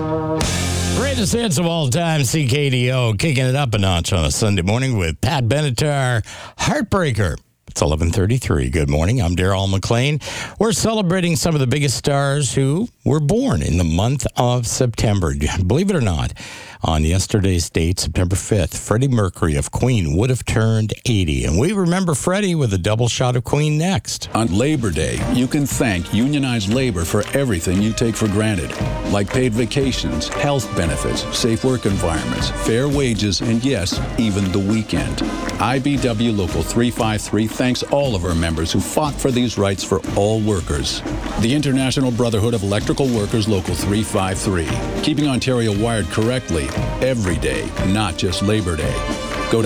Greatest hits of all time, CKDO, kicking it up a notch on a Sunday morning with Pat Benatar, Heartbreaker. It's 11:33. Good morning. I'm Daryl McLean. We're celebrating some of the biggest stars who were born in the month of September. Believe it or not, on yesterday's date, September 5th, Freddie Mercury of Queen would have turned 80. And we remember Freddie with a double shot of Queen next. On Labor Day, you can thank unionized labor for everything you take for granted, like paid vacations, health benefits, safe work environments, fair wages, and yes, even the weekend. IBW Local 353 thanks all of our members who fought for these rights for all workers. The International Brotherhood of Electrical Workers Local 353, keeping Ontario wired correctly every day, not just Labor Day. Go to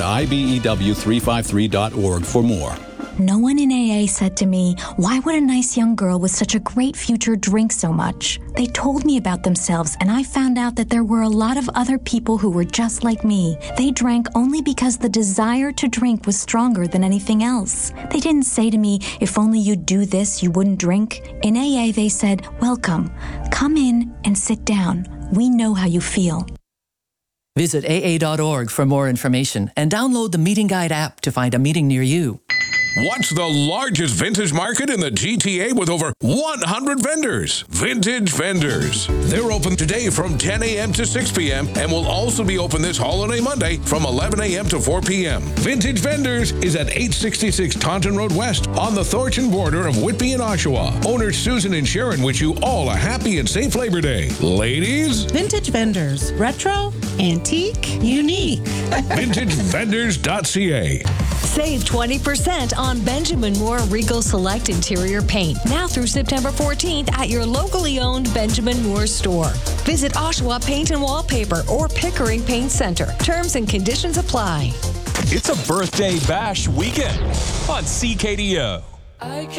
IBEW353.org for more. No one in AA said to me, why would a nice young girl with such a great future drink so much? They told me about themselves, and I found out that there were a lot of other people who were just like me. They drank only because the desire to drink was stronger than anything else. They didn't say to me, if only you'd do this, you wouldn't drink. In AA, they said, welcome. Come in and sit down. We know how you feel. Visit AA.org for more information and download the Meeting Guide app to find a meeting near you. What's the largest vintage market in the GTA with over 100 vendors? Vintage Vendors. They're open today from 10 a.m. to 6 p.m. and will also be open this holiday Monday from 11 a.m. to 4 p.m. Vintage Vendors is at 866 Taunton Road West on the Thornton border of Whitby and Oshawa. Owners Susan and Sharon wish you all a happy and safe Labor Day. Ladies? Vintage Vendors. Retro, antique, unique. VintageVendors.ca. Save 20% on Benjamin Moore Regal Select Interior Paint now through September 14th at your locally owned Benjamin Moore store. Visit Oshawa Paint and Wallpaper or Pickering Paint Center. Terms and conditions apply. It's a birthday bash weekend on CKDO.